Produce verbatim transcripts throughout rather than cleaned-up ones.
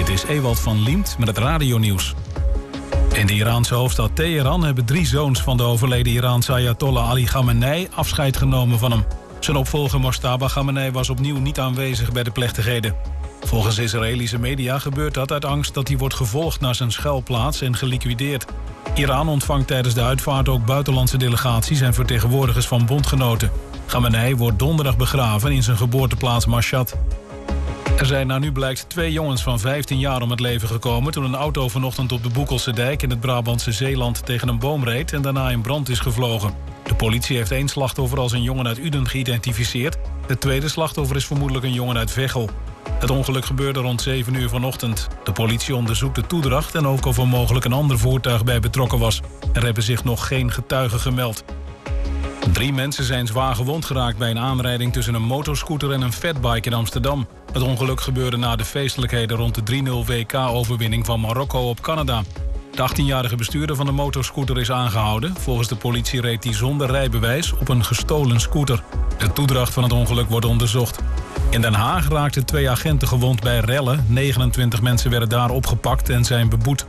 Dit is Ewald van Liemt met het radionieuws. In de Iraanse hoofdstad Teheran hebben drie zoons van de overleden Iraanse Ayatollah Ali Khamenei afscheid genomen van hem. Zijn opvolger Mojtaba Khamenei was opnieuw niet aanwezig bij de plechtigheden. Volgens Israëlische media gebeurt dat uit angst dat hij wordt gevolgd naar zijn schuilplaats en geliquideerd. Iran ontvangt tijdens de uitvaart ook buitenlandse delegaties en vertegenwoordigers van bondgenoten. Khamenei wordt donderdag begraven in zijn geboorteplaats Mashhad. Er zijn naar nu blijkt twee jongens van vijftien jaar om het leven gekomen toen een auto vanochtend op de Boekelse dijk in het Brabantse Zeeland tegen een boom reed en daarna in brand is gevlogen. De politie heeft één slachtoffer als een jongen uit Uden geïdentificeerd. Het tweede slachtoffer is vermoedelijk een jongen uit Veghel. Het ongeluk gebeurde rond zeven uur vanochtend. De politie onderzoekt de toedracht en ook of er mogelijk een ander voertuig bij betrokken was. Er hebben zich nog geen getuigen gemeld. Drie mensen zijn zwaar gewond geraakt bij een aanrijding tussen een motoscooter en een fatbike in Amsterdam. Het ongeluk gebeurde na de feestelijkheden rond de drie nul W K-overwinning van Marokko op Canada. De achttienjarige bestuurder van de motoscooter is aangehouden. Volgens de politie reed hij zonder rijbewijs op een gestolen scooter. De toedracht van het ongeluk wordt onderzocht. In Den Haag raakten twee agenten gewond bij rellen. negenentwintig mensen werden daar opgepakt en zijn beboet.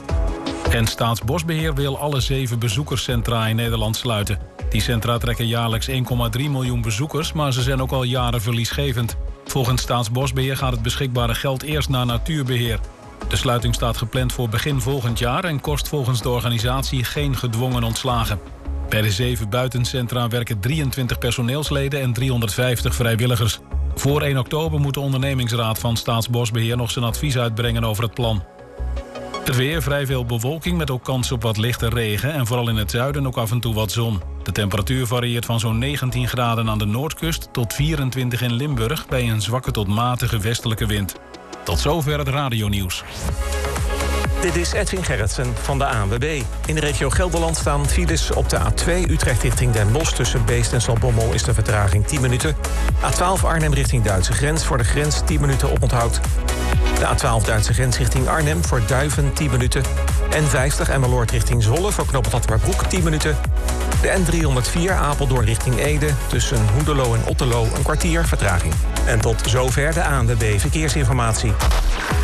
En Staatsbosbeheer wil alle zeven bezoekerscentra in Nederland sluiten. Die centra trekken jaarlijks één komma drie miljoen bezoekers, maar ze zijn ook al jaren verliesgevend. Volgens Staatsbosbeheer gaat het beschikbare geld eerst naar natuurbeheer. De sluiting staat gepland voor begin volgend jaar en kost volgens de organisatie geen gedwongen ontslagen. Bij de zeven buitencentra werken drieëntwintig personeelsleden en driehonderdvijftig vrijwilligers. Voor één oktober moet de ondernemingsraad van Staatsbosbeheer nog zijn advies uitbrengen over het plan. Het weer, vrij veel bewolking met ook kans op wat lichte regen en vooral in het zuiden ook af en toe wat zon. De temperatuur varieert van zo'n negentien graden aan de noordkust tot vierentwintig in Limburg bij een zwakke tot matige westelijke wind. Tot zover het radionieuws. Dit is Edwin Gerritsen van de A N W B. In de regio Gelderland staan files op de A twee Utrecht richting Den Bosch. Tussen Beest en Zaltbommel is de vertraging tien minuten. A twaalf Arnhem richting Duitse grens. Voor de grens tien minuten oponthoud. De A twaalf Duitse grens richting Arnhem voor Duiven tien minuten. N vijftig Emmeloord richting Zwolle voor knooppunt Hattemerbroek tien minuten. De N driehonderdvier Apeldoorn richting Ede tussen Hoenderloo en Otterloo een kwartier vertraging. En tot zover de A N W B Verkeersinformatie.